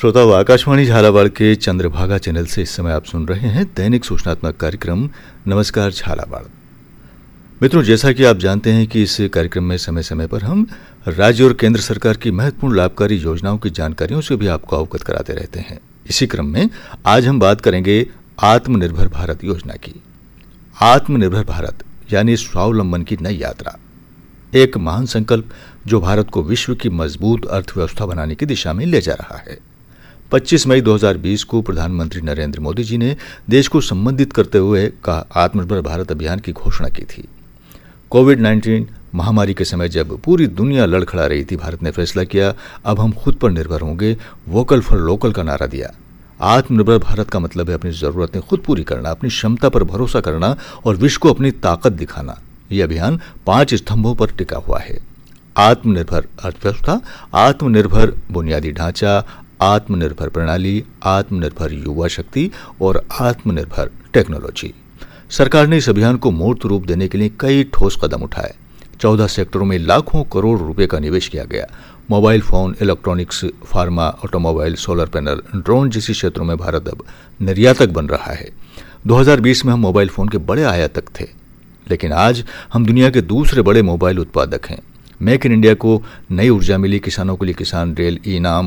श्रोताओं, आकाशवाणी झालावाड़ के चंद्रभागा चैनल से इस समय आप सुन रहे हैं दैनिक सूचनात्मक कार्यक्रम नमस्कार झालावाड़। मित्रों, जैसा कि आप जानते हैं कि इस कार्यक्रम में समय समय पर हम राज्य और केंद्र सरकार की महत्वपूर्ण लाभकारी योजनाओं की जानकारियों से भी आपको अवगत कराते रहते हैं। इसी क्रम में आज हम बात करेंगे आत्मनिर्भर भारत योजना की। आत्मनिर्भर भारत यानी स्वावलंबन की नई यात्रा, एक महान संकल्प जो भारत को विश्व की मजबूत अर्थव्यवस्था बनाने की दिशा में ले जा रहा है। 25 मई 2020 को प्रधानमंत्री नरेंद्र मोदी जी ने देश को संबोधित करते हुए आत्मनिर्भर भारत अभियान की घोषणा की थी। कोविड-19 महामारी के समय जब पूरी दुनिया लड़खड़ा रही थी, भारत ने फैसला किया अब हम खुद पर निर्भर होंगे। वोकल फॉर लोकल का नारा दिया। आत्मनिर्भर भारत का मतलब है अपनी जरूरतें खुद पूरी करना, अपनी क्षमता पर भरोसा करना और विश्व को अपनी ताकत दिखाना। यह अभियान 5 स्तंभों पर टिका हुआ है: आत्मनिर्भर अर्थव्यवस्था, आत्मनिर्भर बुनियादी ढांचा, आत्मनिर्भर प्रणाली, आत्मनिर्भर युवा शक्ति और आत्मनिर्भर टेक्नोलॉजी। सरकार ने इस अभियान को मूर्त रूप देने के लिए कई ठोस कदम उठाए। 14 सेक्टरों में लाखों करोड़ रुपए का निवेश किया गया। Mobile phone, electronics, pharma, automobile, solar panel, drone जैसे क्षेत्रों में भारत अब निर्यातक बन रहा है। 2020 में हम मोबाइल फोन के बड़े आयातक थे, लेकिन आज हम दुनिया के दूसरे बड़े मोबाइल उत्पादक हैं। मेक इन इंडिया को नई ऊर्जा मिली, किसानों के लिए किसान रेल, इनाम,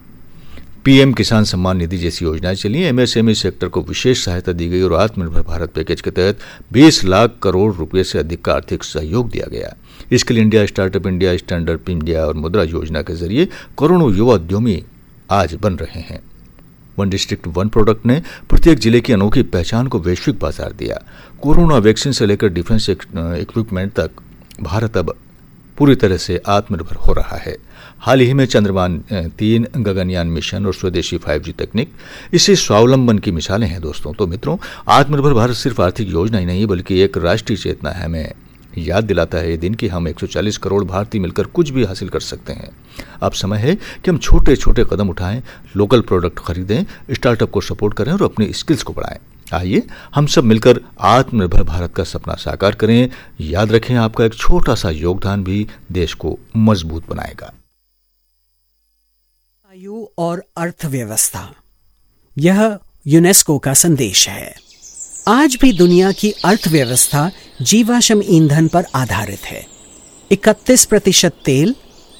पीएम किसान सम्मान निधि जैसी योजनाएं चली। एमएसएमई सेक्टर को विशेष सहायता दी गई और आत्मनिर्भर भारत पैकेज के तहत 20 लाख करोड़ रुपए से अधिक का आर्थिक सहयोग दिया गया। Skill India, startup India, stand up India और मुद्रा योजना के जरिए करोड़ों युवा उद्यमी आज बन रहे हैं। वन डिस्ट्रिक्ट वन प्रोडक्ट ने प्रत्येक जिले की अनोखी पहचान को वैश्विक बाजार दिया। कोरोना वैक्सीन से लेकर डिफेंस इक्विपमेंट तक भारत अब पूरी तरह से आत्मनिर्भर हो रहा है। हाल ही में चंद्रयान 3, गगनयान मिशन और स्वदेशी 5G तकनीक इसे स्वावलंबन की मिसालें हैं। दोस्तों, तो मित्रों, आत्मनिर्भर भारत सिर्फ आर्थिक योजना ही नहीं बल्कि एक राष्ट्रीय चेतना है। हमें याद दिलाता है ये दिन कि हम 140 करोड़ भारतीय मिलकर कुछ भी हासिल कर सकते हैं। अब समय है कि हम छोटे छोटे कदम उठाएं, लोकल प्रोडक्ट खरीदें, स्टार्टअप को सपोर्ट करें और अपनी स्किल्स को बढ़ाएं। आइए हम सब मिलकर आत्मनिर्भर भारत का सपना साकार करें। याद रखें, आपका एक छोटा सा योगदान भी देश को मजबूत बनाएगा। आयु और अर्थव्यवस्था, यह यूनेस्को का संदेश है। आज भी दुनिया की अर्थव्यवस्था जीवाश्म ईंधन पर आधारित है। 31% तेल,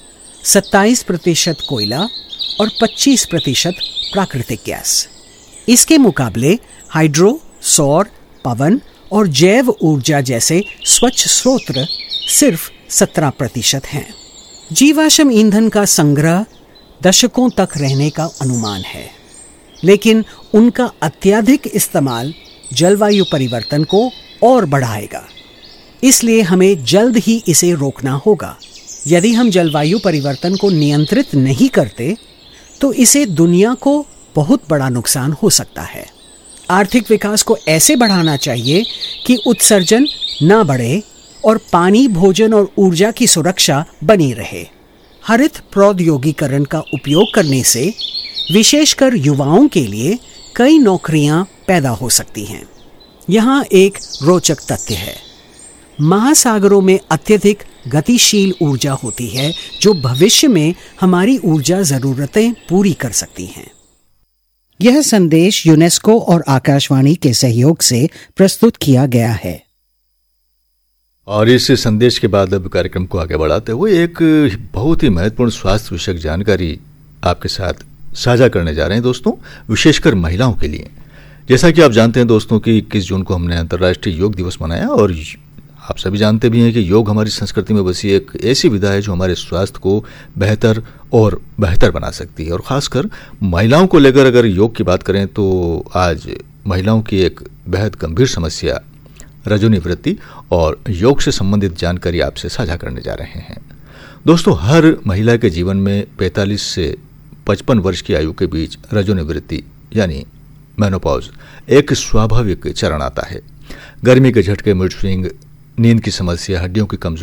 27% कोयला और 25% प्राकृतिक गैस। इसके मुकाबले हाइड्रो, सौर, पवन और जैव ऊर्जा जैसे स्वच्छ स्रोत सिर्फ 17% हैं। जीवाश्म ईंधन का संग्रह दशकों तक रहने का अनुमान है, लेकिन उनका अत्यधिक इस्तेमाल जलवायु परिवर्तन को और बढ़ाएगा। इसलिए हमें जल्द ही इसे रोकना होगा। यदि हम जलवायु परिवर्तन को नियंत्रित नहीं करते तो इसे दुनिया को बहुत बड़ा नुकसान हो सकता है। आर्थिक विकास को ऐसे बढ़ाना चाहिए कि उत्सर्जन न बढ़े और पानी, भोजन और ऊर्जा की सुरक्षा बनी रहे। हरित प्रौद्योगिकीकरण का उपयोग करने से विशेषकर युवाओं के लिए कई नौकरियां पैदा हो सकती हैं। यहाँ एक रोचक तथ्य है, महासागरों में अत्यधिक गतिशील ऊर्जा होती है जो भविष्य में हमारी ऊर्जा जरूरतें पूरी कर सकती हैं। यह संदेश यूनेस्को और आकाशवाणी के सहयोग से प्रस्तुत किया गया है। और इस संदेश के बाद अब कार्यक्रम को आगे बढ़ाते हुए एक बहुत ही महत्वपूर्ण स्वास्थ्य विषयक जानकारी आपके साथ साझा करने जा रहे हैं दोस्तों, विशेषकर महिलाओं के लिए। जैसा कि आप जानते हैं दोस्तों कि 21 जून को हमने अंतर्राष्ट्रीय योग दिवस मनाया और आप सभी जानते भी हैं कि योग हमारी संस्कृति में बसी एक ऐसी विधा है जो हमारे स्वास्थ्य को बेहतर और बेहतर बना सकती है। और खासकर महिलाओं को लेकर अगर योग की बात करें तो आज महिलाओं की एक बेहद गंभीर समस्या रजोनिवृत्ति और योग से संबंधित जानकारी आपसे साझा करने जा रहे हैं। दोस्तों, हर महिला के जीवन में 45 से 55 वर्ष की आयु के बीच रजोनिवृत्ति यानी मेनोपॉज एक स्वाभाविक चरण आता है। गर्मी के झटके, मूड स्विंग, नींद की समस्या, हड्डियों की कमजोरी